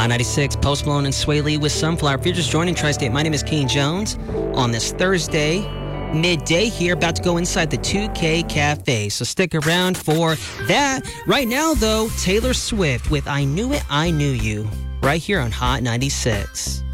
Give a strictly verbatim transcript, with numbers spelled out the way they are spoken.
Hot ninety-six, Post Malone and Sway Lee with Sunflower. If you're just joining Tri-State, my name is Kane Jones. On this Thursday, midday here, about to go inside the two K Cafe. So stick around for that. Right now, though, Taylor Swift with I Knew It, I Knew You. Right here on Hot ninety-six.